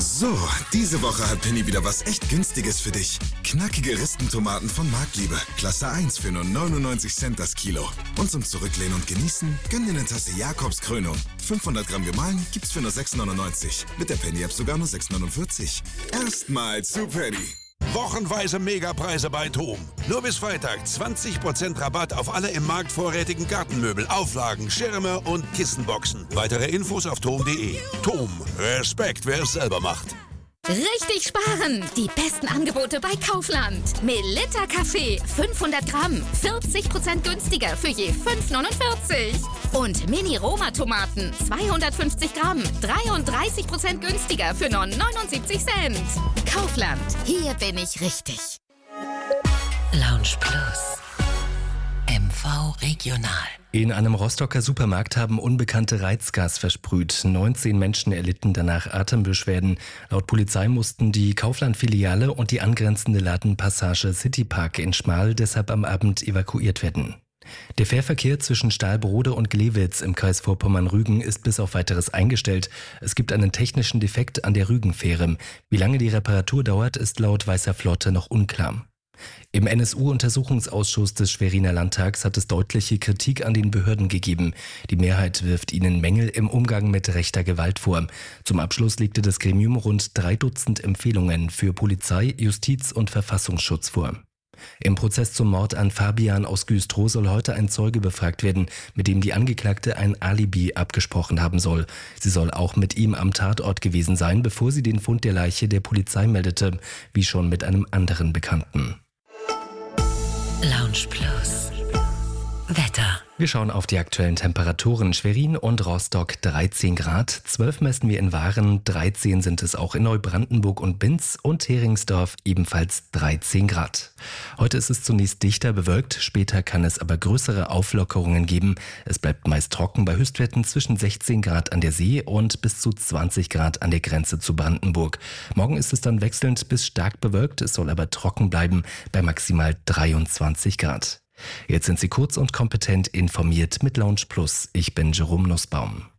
So, diese Woche hat Penny wieder was echt Günstiges für dich. Knackige Ristentomaten von Marktliebe. Klasse 1 für nur 99 Cent das Kilo. Und zum Zurücklehnen und Genießen, gönn dir eine Tasse Jakobskrönung. 500 Gramm gemahlen gibt's für nur 6,99. Mit der Penny-App sogar nur 6,49. Erstmal zu Penny. Wochenweise Megapreise bei TOM. Nur bis Freitag 20% Rabatt auf alle im Markt vorrätigen Gartenmöbel, Auflagen, Schirme und Kissenboxen. Weitere Infos auf tom.de. TOM. Respekt, wer es selber macht. Richtig sparen! Die besten Angebote bei Kaufland. Melitta Kaffee, 500 Gramm, 40% günstiger für je 5,49. Und Mini-Roma-Tomaten, 250 Gramm, 33% günstiger für nur 79 Cent. Kaufland, hier bin ich richtig. Lounge Plus. MV Regional. In einem Rostocker Supermarkt haben Unbekannte Reizgas versprüht. 19 Menschen erlitten danach Atembeschwerden. Laut Polizei mussten die Kaufland-Filiale und die angrenzende Ladenpassage Citypark in Schmal deshalb am Abend evakuiert werden. Der Fährverkehr zwischen Stahlbrode und Glewitz im Kreis Vorpommern-Rügen ist bis auf Weiteres eingestellt. Es gibt einen technischen Defekt an der Rügenfähre. Wie lange die Reparatur dauert, ist laut Weißer Flotte noch unklar. Im NSU-Untersuchungsausschuss des Schweriner Landtags hat es deutliche Kritik an den Behörden gegeben. Die Mehrheit wirft ihnen Mängel im Umgang mit rechter Gewalt vor. Zum Abschluss legte das Gremium rund 3 Dutzend Empfehlungen für Polizei, Justiz und Verfassungsschutz vor. Im Prozess zum Mord an Fabian aus Güstrow soll heute ein Zeuge befragt werden, mit dem die Angeklagte ein Alibi abgesprochen haben soll. Sie soll auch mit ihm am Tatort gewesen sein, bevor sie den Fund der Leiche der Polizei meldete, wie schon mit einem anderen Bekannten. Lounge Plus. Wetter. Wir schauen auf die aktuellen Temperaturen. Schwerin und Rostock 13 Grad, 12 messen wir in Waren, 13 sind es auch in Neubrandenburg und Binz und Heringsdorf ebenfalls 13 Grad. Heute ist es zunächst dichter bewölkt, später kann es aber größere Auflockerungen geben. Es bleibt meist trocken bei Höchstwerten zwischen 16 Grad an der See und bis zu 20 Grad an der Grenze zu Brandenburg. Morgen ist es dann wechselnd bis stark bewölkt, es soll aber trocken bleiben bei maximal 23 Grad. Jetzt sind Sie kurz und kompetent informiert mit Lounge Plus. Ich bin Jerome Nussbaum.